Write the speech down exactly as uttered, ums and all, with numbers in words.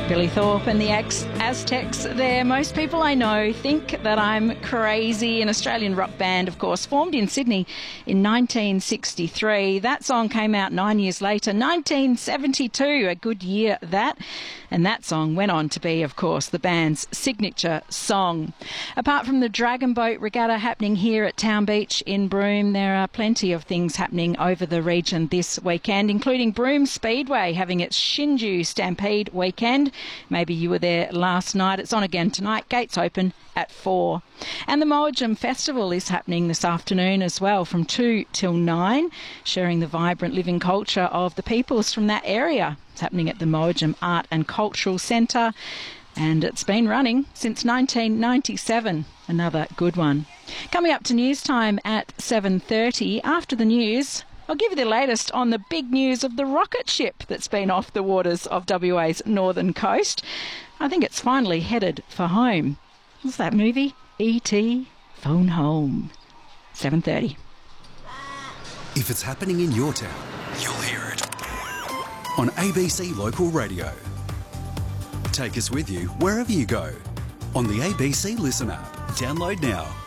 Billy Thorpe and the Az- Aztecs there. Most people I know think that I'm crazy. An Australian rock band, of course, formed in Sydney in nineteen sixty-three. That song came out nine years later, nineteen seventy-two, a good year that. And that song went on to be, of course, the band's signature song. Apart from the Dragon Boat Regatta happening here at Town Beach in Broome, there are plenty of things happening over the region this weekend, including Broome Speedway having its Shinju Stampede weekend. Maybe you were there last night. It's on again tonight. Gates open at four. And the Moajam Festival is happening this afternoon as well from two till nine, sharing the vibrant living culture of the peoples from that area. It's happening at the Moajam Art and Cultural Centre, and it's been running since nineteen ninety-seven. Another good one. Coming up to news time at seven thirty. After the news, I'll give you the latest on the big news of the rocket ship that's been off the waters of W A's northern coast. I think it's finally headed for home. What's that movie? E T Phone Home. seven thirty. If it's happening in your town, you'll hear it on A B C Local Radio. Take us with you wherever you go on the A B C Listen app. Download now.